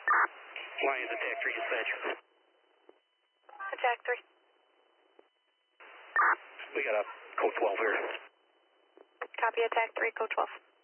Lions Attack 3 dispatcher. Attack 3. We got a code 12 here. Copy Attack 3, code 12.